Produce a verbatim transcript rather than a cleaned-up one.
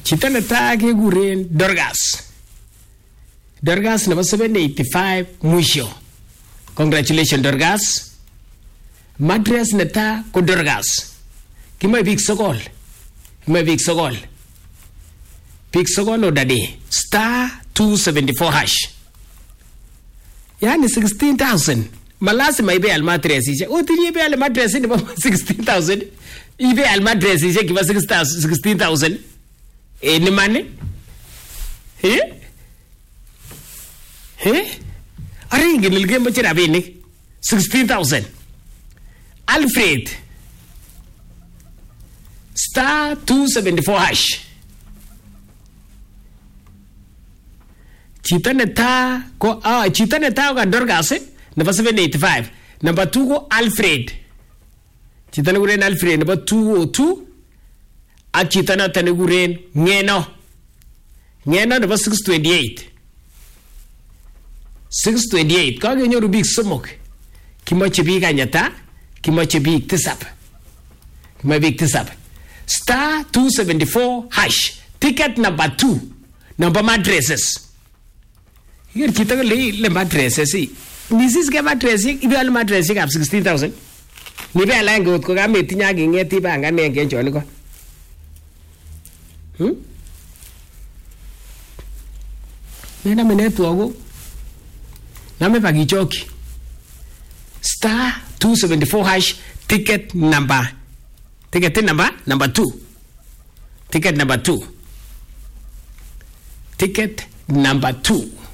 Chito netai kekuren Dorcas. Dorcas number seven eighty-five mwisho. Congratulations Dorcas. Mattress netai ko Dorcas. Kimoe biik sokol. Kimoe biik sokol. Biik sokol odade. Star two seventy-four hash. Yani sixteen thousand. Malazima ibe al mattress ishe. Utinye ibe al mattress ni sixteen thousand. Ibe al mattress ishe kiba sixteen thousand. Eh ni mane? Eh? Eh? Are ingin nilge moche rabinik sixteen thousand. Alfred. Star two seventy-four hash. Chita neta ko ah chita neta ko Dorcas eh? Number seven eighty-five. Number two ko Alfred. Chita neguren Alfred number two oh two. A chita neta neguren Ngeno. Ngeno number six twenty-eight. six twenty-eight. Kage nyoru big somok. Kimoche big anyata. Kimoche big tisap. Kimoche big tisap. Star two seventy-four hash. Ticket number two. Number mattresses. Here kita ko le le mattresses si. Nisis ke mattresses ibe al mattresses kap sixteen thousand. Ni be ala ngot ko ga metinya gi ngeti ba ngane nge joni ko. Hm? Nena menetu ago. Name pagi choki. Star two seventy-four hash ticket number. Ticket number number two. Ticket number two. Ticket number two.